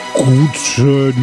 Guten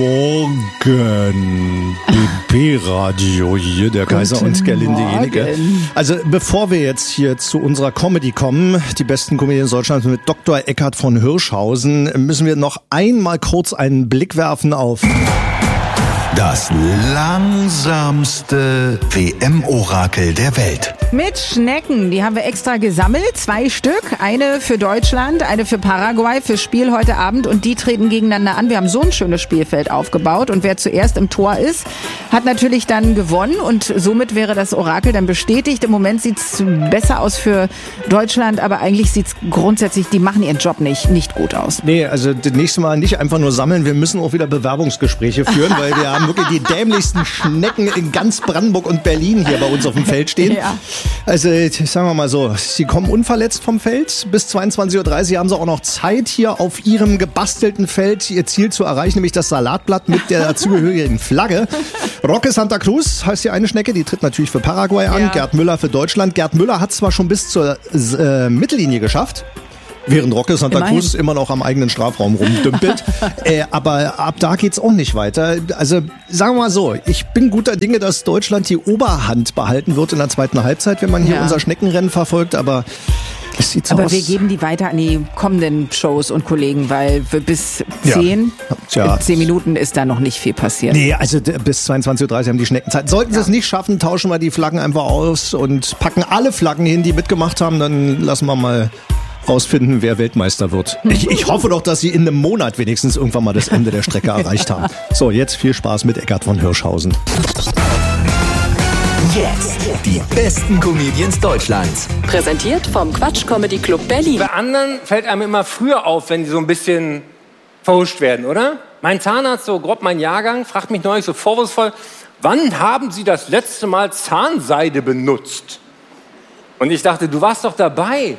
Morgen, BB-Radio hier, der Kaiser und Gerlinde Jenike. Also bevor wir jetzt hier zu unserer Comedy kommen, die besten Comedians Deutschlands mit Dr. Eckhard von Hirschhausen, müssen wir noch einmal kurz einen Blick werfen auf das langsamste WM-Orakel der Welt. Mit Schnecken, die haben wir extra gesammelt, 2 Stück, eine für Deutschland, eine für Paraguay, fürs Spiel heute Abend und die treten gegeneinander an. Wir haben so ein schönes Spielfeld aufgebaut und wer zuerst im Tor ist, hat natürlich dann gewonnen und somit wäre das Orakel dann bestätigt. Im Moment sieht's besser aus für Deutschland, aber eigentlich sieht's grundsätzlich, die machen ihren Job nicht gut aus. Nee, also das nächste Mal nicht einfach nur sammeln, wir müssen auch wieder Bewerbungsgespräche führen, weil wir haben wirklich die dämlichsten Schnecken in ganz Brandenburg und Berlin hier bei uns auf dem Feld stehen. Ja. Also sagen wir mal so, sie kommen unverletzt vom Feld. Bis 22.30 Uhr haben sie auch noch Zeit, hier auf ihrem gebastelten Feld ihr Ziel zu erreichen, nämlich das Salatblatt mit der dazugehörigen Flagge. Roque Santa Cruz heißt hier eine Schnecke, die tritt natürlich für Paraguay an. Ja. Gerd Müller für Deutschland. Gerd Müller hat zwar schon bis zur Mittellinie geschafft, während Roque Santa Cruz immer noch am eigenen Strafraum rumdümpelt. Aber ab da geht's auch nicht weiter. Also sagen wir mal so, ich bin guter Dinge, dass Deutschland die Oberhand behalten wird in der zweiten Halbzeit, wenn man hier unser Schneckenrennen verfolgt. Aber es sieht so aus. Aber wir geben die weiter an die kommenden Shows und Kollegen, weil bis 10 Minuten ist da noch nicht viel passiert. Nee, also bis 22.30 Uhr haben die Schnecken Zeit. Sollten sie es nicht schaffen, tauschen wir die Flaggen einfach aus und packen alle Flaggen hin, die mitgemacht haben. Dann lassen wir mal rausfinden, wer Weltmeister wird. Ich hoffe doch, dass sie in einem Monat wenigstens irgendwann mal das Ende der Strecke erreicht haben. So, jetzt viel Spaß mit Eckhard von Hirschhausen. Jetzt die besten Comedians Deutschlands. Präsentiert vom Quatsch Comedy Club Berlin. Bei anderen fällt einem immer früher auf, wenn die so ein bisschen verhuscht werden, oder? Mein Zahnarzt, so grob mein Jahrgang, fragt mich neulich so vorwurfsvoll, wann haben Sie das letzte Mal Zahnseide benutzt? Und ich dachte, du warst doch dabei.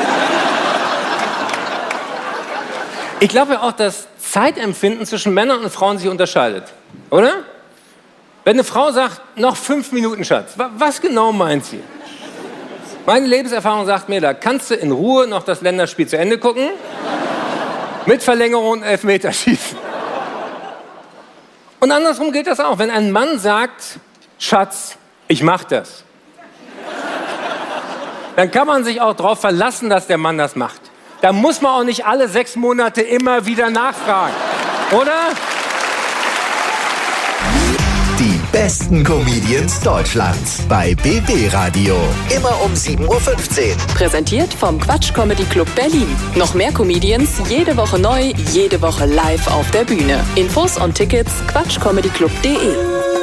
Ich glaube ja auch, dass Zeitempfinden zwischen Männern und Frauen sich unterscheidet, oder? Wenn eine Frau sagt, noch 5 Minuten, Schatz, was genau meint sie? Meine Lebenserfahrung sagt mir, da kannst du in Ruhe noch das Länderspiel zu Ende gucken, mit Verlängerung und Elfmeterschießen. Und andersrum gilt das auch. Wenn ein Mann sagt, Schatz, ich mach das, dann kann man sich auch darauf verlassen, dass der Mann das macht. Da muss man auch nicht alle 6 Monate immer wieder nachfragen, oder? Die besten Comedians Deutschlands bei BB Radio. Immer um 7.15 Uhr. Präsentiert vom Quatsch Comedy Club Berlin. Noch mehr Comedians, jede Woche neu, jede Woche live auf der Bühne. Infos und Tickets quatschcomedyclub.de.